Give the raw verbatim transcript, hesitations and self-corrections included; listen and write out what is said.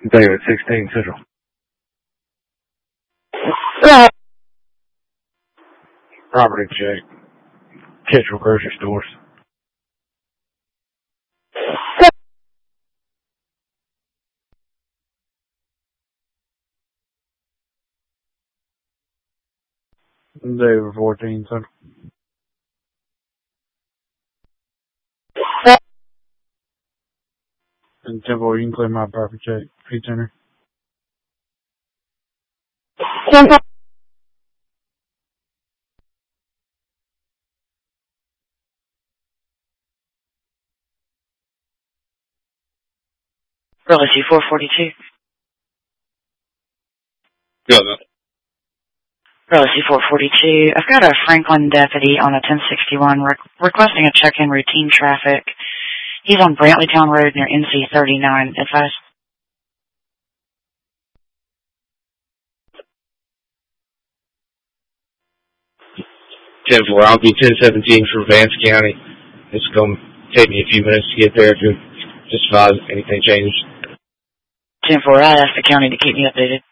David, sixteen Central. Yeah. Property check. Kitchell Grocery Stores. David, fourteen Central. And Temple, you can clear my property check. Pete Center. Central. Relacy four forty-two. Go ahead. Relacy four forty-two. I've got a Franklin deputy on a ten sixty-one re- requesting a check-in routine traffic. He's on Brantleytown Road near N C thirty-nine. Advise. ten four, I'll be ten seventeen for Vance County. It's going to take me a few minutes to get there. Just advise if anything changed. ten four, I asked the county to keep me updated.